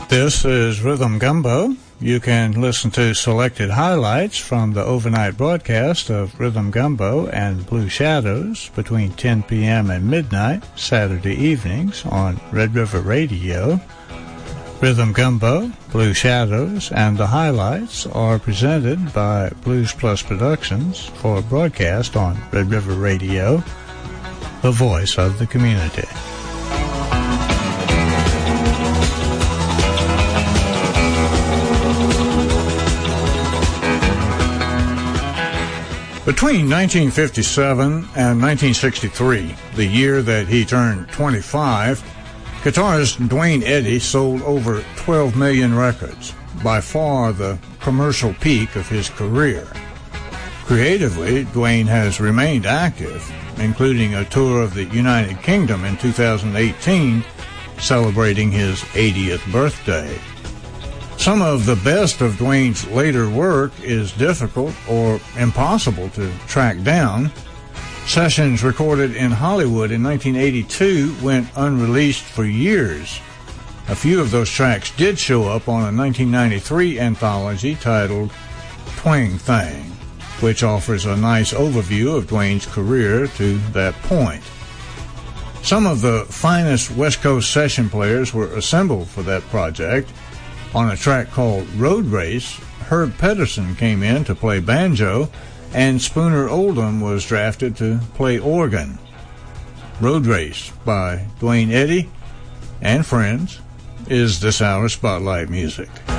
This is Rhythm Gumbo. You can listen to selected highlights from the overnight broadcast of Rhythm Gumbo and Blue Shadows between 10 p.m. and midnight Saturday evenings on Red River Radio. Rhythm Gumbo, Blue Shadows, and the highlights are presented by Blues Plus Productions for broadcast on Red River Radio, the voice of the community. Between 1957 and 1963, the year that he turned 25, guitarist Duane Eddy sold over 12 million records, by far the commercial peak of his career. Creatively, Duane has remained active, including a tour of the United Kingdom in 2018, celebrating his 80th birthday. Some of the best of Duane's later work is difficult or impossible to track down. Sessions recorded in Hollywood in 1982 went unreleased for years. A few of those tracks did show up on a 1993 anthology titled Twang Thang, which offers a nice overview of Duane's career to that point. Some of the finest West Coast session players were assembled for that project. On a track called Road Race, Herb Pedersen came in to play banjo, and Spooner Oldham was drafted to play organ. Road Race by Duane Eddy and friends is this hour's Spotlight Music.